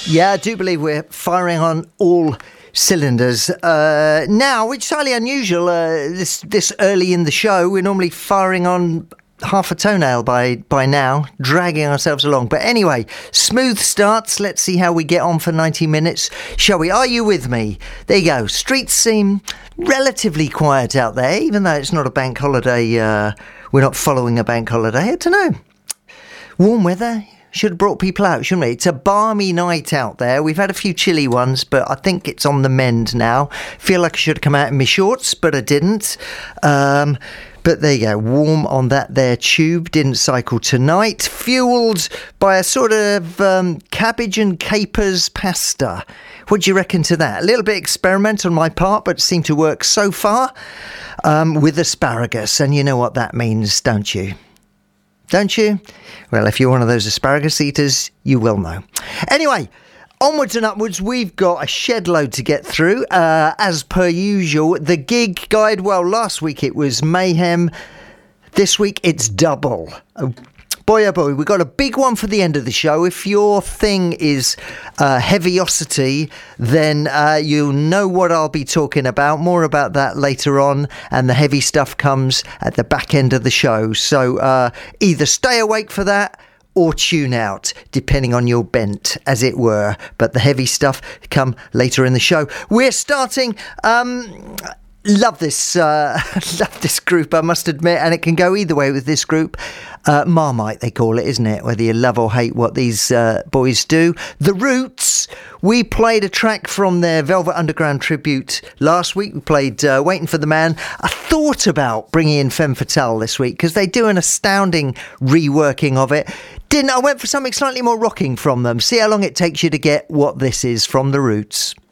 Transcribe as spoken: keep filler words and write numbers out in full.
Yeah, I do believe we're firing on all cylinders uh, now, which is slightly unusual. Uh, this this early in the show, we're normally firing on half a toenail by by now, dragging ourselves along. But anyway, smooth starts. Let's see how we get on for ninety minutes, shall we? Are you with me? There you go. Streets seem relatively quiet out there, even though it's not a bank holiday. Uh, we're not following a bank holiday. I don't know. Warm weather. Should have brought people out, shouldn't we? It's a balmy night out there. We've had a few chilly ones, but I think it's on the mend now. Feel like I should have come out in my shorts, but I didn't. Um, but there you go, warm on that there tube. Didn't cycle tonight. Fuelled by a sort of um, cabbage and capers pasta. What do you reckon to that? A little bit experimental on my part, but it seemed to work so far um, with asparagus. And you know what that means, don't you? Don't you? Well, if you're one of those asparagus eaters, you will know. Anyway, onwards and upwards, we've got a shed load to get through. Uh, as per usual, the gig guide, well, last week it was mayhem. This week it's double. Oh, boy, oh boy, we've got a big one for the end of the show. If your thing is uh, heaviosity, then uh, you'll know what I'll be talking about. More about that later on, and the heavy stuff comes at the back end of the show. So uh, either stay awake for that or tune out, depending on your bent, as it were. But the heavy stuff come later in the show. We're starting... Um, Love this, uh, love this group, I must admit, and it can go either way with this group. Uh, Marmite, they call it, isn't it? Whether you love or hate what these uh, boys do. The Roots, we played a track from their Velvet Underground tribute last week. We played uh, Waiting for the Man. I thought about bringing in Femme Fatale this week because they do an astounding reworking of it. Didn't I? Went for something slightly more rocking from them. See how long it takes you to get what this is from The Roots.